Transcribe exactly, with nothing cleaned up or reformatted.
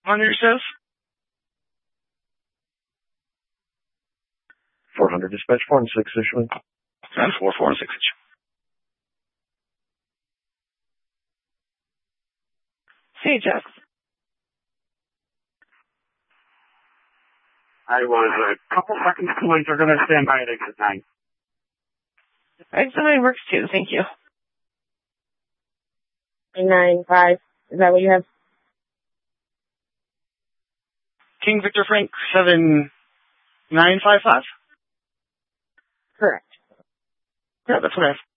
on your says? four hundred dispatch four and six issuing. And four, four, and six inch. Hey, Jeff. I was a couple seconds too late. They're going to stand by at exit nine. Exit nine works too, thank you. nine five. Is that what you have? King Victor Frank seven nine five five. Correct. Yeah, that's what I have.